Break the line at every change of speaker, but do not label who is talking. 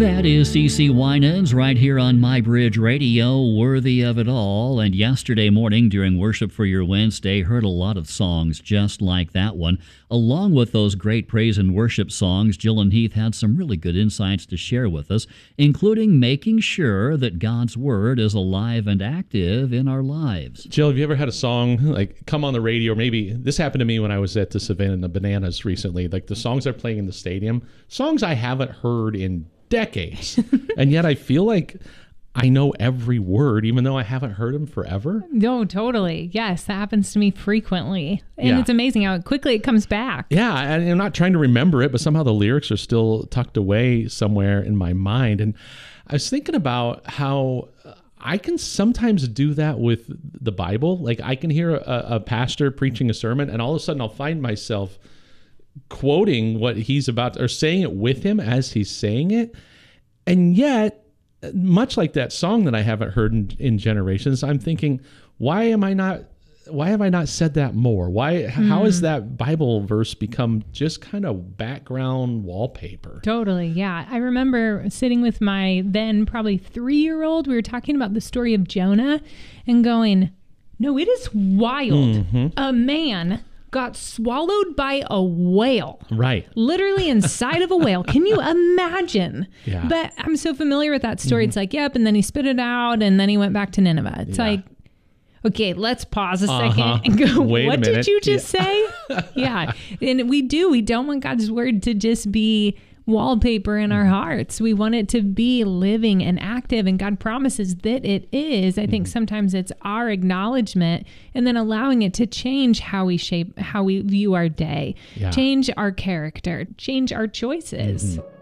That is CeCe Winans right here on My Bridge Radio, worthy of it all. And yesterday morning during Worship for Your Wednesday, heard a lot of songs just like that one. Along with those great praise and worship songs, Jill and Heath had some really good insights to share with us, including making sure that God's Word is alive and active in our lives.
Jill, have you ever had a song like come on the radio? Or maybe this happened to me when I was at the Savannah Bananas recently. Like the songs they're playing in the stadium, songs I haven't heard in decades, and yet I feel like I know every word, even though I haven't heard them forever.
No, totally. Yes, that happens to me frequently. And
Yeah.
It's amazing how quickly it comes back.
Yeah, and I'm not trying to remember it, but somehow the lyrics are still tucked away somewhere in my mind. And I was thinking about how I can sometimes do that with the Bible. Like I can hear a pastor preaching a sermon, and all of a sudden I'll find myself quoting what he's about, or saying it with him as he's saying it. And yet, much like that song that I haven't heard in generations, I'm thinking, why have I not said that more? How has that Bible verse become just kind of background wallpaper?
Totally, yeah. I remember sitting with my then probably 3-year-old. We were talking about the story of Jonah and going, no, it is wild. A man got swallowed by a whale.
Right.
Literally inside of a whale. Can you imagine?
Yeah.
But I'm so familiar with that story. It's like, yep, and then he spit it out, and then he went back to Nineveh. It's like, okay, let's pause a second and go,
Wait a
what
minute.
did you just say? Yeah. And we don't want God's word to just be wallpaper in our hearts. We want it to be living and active, and God promises that it is. I think sometimes it's our acknowledgement and then allowing it to change how we view our day, change our character, change our choices.